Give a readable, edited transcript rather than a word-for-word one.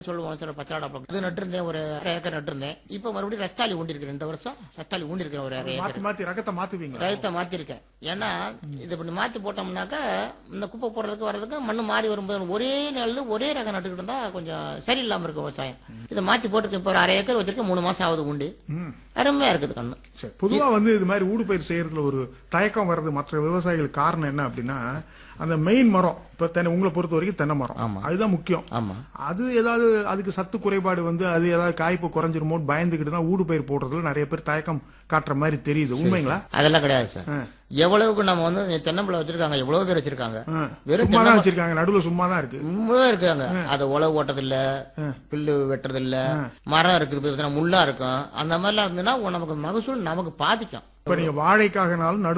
சொல்லுவோம் சில பச்சைடாப்பழம் இது நட்டிருந்தேன், ஒரு 1/2 ஏக்கர் நட்டிருந்தேன். இப்ப மறுபடியும் ரஸ்தாலி ஊண்டி இருக்கிறேன். இந்த வருஷம் ரஸ்தாலி ஊண்டி இருக்கிறேன், ஒரு 1/2 ஏக்கர் மாத்தி ரகத்தை மாத்துவீங்க? ரகத்தை மாத்திருக்கேன். ஏன்னா இது இப்படி மாத்தி போட்டோம்னாக்கா இந்த குப்பை போடுறதுக்கு வர்றதுக்கு மண்ணு மாறி வரும்போது ஒரே நெல்லு ஒரே ரகம் நட்டுக்கிட்டு இருந்தா கொஞ்சம் சரியில்லாம இருக்கு விவசாயம். இதை மாத்தி போட்டுருக்கேன். இப்போ ஒரு 1/2 ஏக்கர் வச்சிருக்கேன். 3 மாசம் ஆகுது ஊண்டி. அருமையா இருக்குது கண்ணு. சரி, பொதுவா இது மாதிரி ஊடுபயிர் செய்யறதுல ஒரு தயக்கம் வர்றது மற்ற விவசாயிகளுக்கு காரணம் என்ன அப்படின்னா, அந்த மெயின் மரம் இப்ப உங்களை பொறுத்த வரைக்கும் தென்னை மரம் அதுதான் முக்கியம். அது ஏதாவது அதுக்கு சத்து குறைபாடு அது ஏதாவது காய்ப்பு குறைஞ்சிருமோ பயந்துகிட்டு தான் ஊடுபயிர் போடுறதுல நிறைய பேர் தயக்கம் காட்டுற மாதிரி தெரியுது. உண்மைங்களா? அதெல்லாம் கிடையாது சார். எவ்வளவுக்கு நம்ம தென்னம்பழம் வச்சிருக்காங்க, எவ்வளவு பேர் வச்சிருக்காங்க, வெறும் சும்மா தான் வச்சிருக்காங்க, நடுவுல சும்மா தான் இருக்கு. சும்மாவே இருக்காங்க. அதை உழவு ஓட்டது இல்ல, பில்லு வெட்டுறது இல்ல, மரம் இருக்குது முள்ளா இருக்கும். அந்த மாதிரிலாம் இருந்ததுன்னா நமக்கு மகசூல் நமக்கு பாதிக்கும். இப்ப நீங்க வாழைக்காகனாலும்